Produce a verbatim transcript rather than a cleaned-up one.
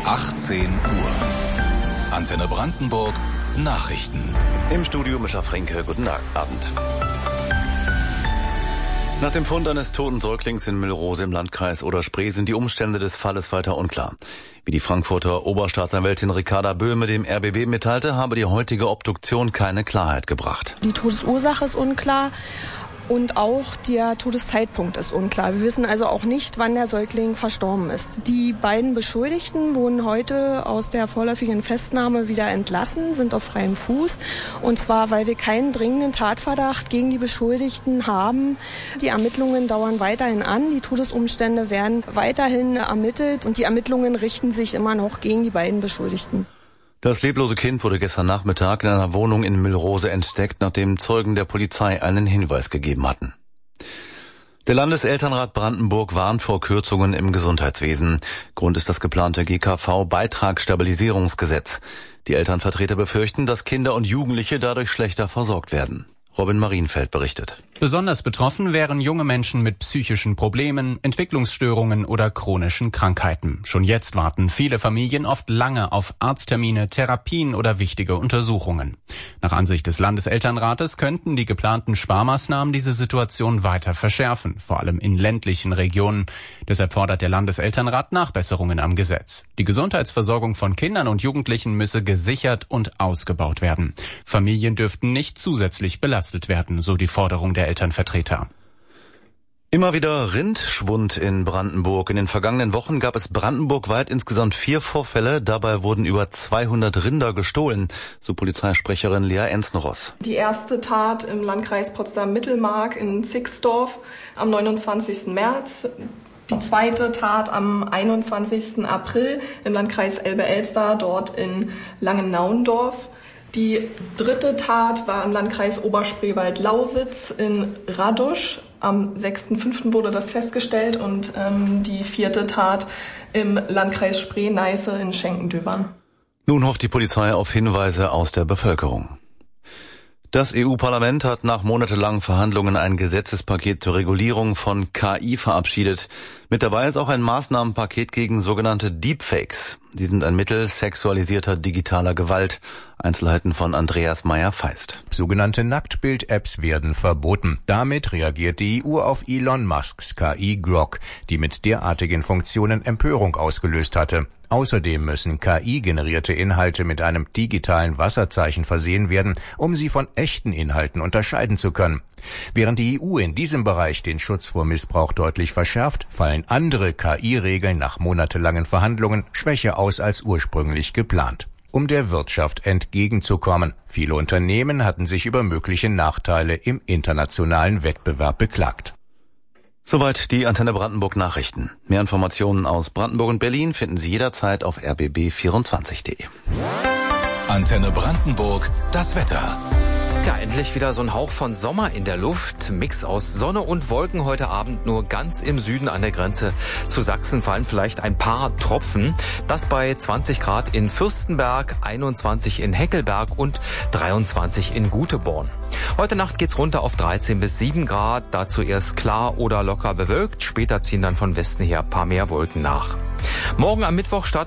achtzehn Uhr. Antenne Brandenburg Nachrichten. Im Studio Mischa Frenke, guten Abend. Nach dem Fund eines toten Säuglings in Müllrose im Landkreis Oder-Spree sind die Umstände des Falles weiter unklar. Wie die Frankfurter Oberstaatsanwältin Ricarda Böhme dem R B B mitteilte, habe die heutige Obduktion keine Klarheit gebracht. Die Todesursache ist unklar. Und auch der Todeszeitpunkt ist unklar. Wir wissen also auch nicht, wann der Säugling verstorben ist. Die beiden Beschuldigten wurden heute aus der vorläufigen Festnahme wieder entlassen, sind auf freiem Fuß. Und zwar, weil wir keinen dringenden Tatverdacht gegen die Beschuldigten haben. Die Ermittlungen dauern weiterhin an. Die Todesumstände werden weiterhin ermittelt. Und die Ermittlungen richten sich immer noch gegen die beiden Beschuldigten. Das leblose Kind wurde gestern Nachmittag in einer Wohnung in Müllrose entdeckt, nachdem Zeugen der Polizei einen Hinweis gegeben hatten. Der Landeselternrat Brandenburg warnt vor Kürzungen im Gesundheitswesen. Grund ist das geplante G K V-Beitragsstabilisierungsgesetz. Die Elternvertreter befürchten, dass Kinder und Jugendliche dadurch schlechter versorgt werden. Robin Marienfeld berichtet. Besonders betroffen wären junge Menschen mit psychischen Problemen, Entwicklungsstörungen oder chronischen Krankheiten. Schon jetzt warten viele Familien oft lange auf Arzttermine, Therapien oder wichtige Untersuchungen. Nach Ansicht des Landeselternrates könnten die geplanten Sparmaßnahmen diese Situation weiter verschärfen, vor allem in ländlichen Regionen. Deshalb fordert der Landeselternrat Nachbesserungen am Gesetz. Die Gesundheitsversorgung von Kindern und Jugendlichen müsse gesichert und ausgebaut werden. Familien dürften nicht zusätzlich belastet werden, so die Forderung der Elternvertreter. Immer wieder Rindschwund in Brandenburg. In den vergangenen Wochen gab es brandenburgweit insgesamt vier Vorfälle. Dabei wurden über zweihundert Rinder gestohlen, so Polizeisprecherin Lea Ensneros. Die erste Tat im Landkreis Potsdam-Mittelmark in Zixdorf am neunundzwanzigsten März. Die zweite Tat am einundzwanzigsten April im Landkreis Elbe-Elster, dort in Langenauendorf. Die dritte Tat war im Landkreis Oberspreewald-Lausitz in Radusch. Am sechsten fünften wurde das festgestellt und ähm, die vierte Tat im Landkreis Spree-Neiße in Schenkendöbern. Nun hofft die Polizei auf Hinweise aus der Bevölkerung. Das E U-Parlament hat nach monatelangen Verhandlungen ein Gesetzespaket zur Regulierung von K I verabschiedet. Mit dabei ist auch ein Maßnahmenpaket gegen sogenannte Deepfakes. Die sind ein Mittel sexualisierter digitaler Gewalt. Einzelheiten von Andreas Meyer-Feist. Sogenannte Nacktbild-Apps werden verboten. Damit reagiert die E U auf Elon Musks K I Grok, die mit derartigen Funktionen Empörung ausgelöst hatte. Außerdem müssen K I-generierte Inhalte mit einem digitalen Wasserzeichen versehen werden, um sie von echten Inhalten unterscheiden zu können. Während die E U in diesem Bereich den Schutz vor Missbrauch deutlich verschärft, fallen andere K I-Regeln nach monatelangen Verhandlungen schwächer aus als ursprünglich geplant. Um der Wirtschaft entgegenzukommen. Viele Unternehmen hatten sich über mögliche Nachteile im internationalen Wettbewerb beklagt. Soweit die Antenne Brandenburg Nachrichten. Mehr Informationen aus Brandenburg und Berlin finden Sie jederzeit auf r b b vierundzwanzig punkt d e. Antenne Brandenburg, das Wetter. Ja, endlich wieder so ein Hauch von Sommer in der Luft. Mix aus Sonne und Wolken heute Abend nur ganz im Süden an der Grenze zu Sachsen fallen vielleicht ein paar Tropfen. Das bei zwanzig Grad in Fürstenberg, einundzwanzig in Heckelberg und dreiundzwanzig in Guteborn. Heute Nacht geht's runter auf dreizehn bis sieben Grad. Dazu erst klar oder locker bewölkt. Später ziehen dann von Westen her ein paar mehr Wolken nach. Morgen am Mittwoch startet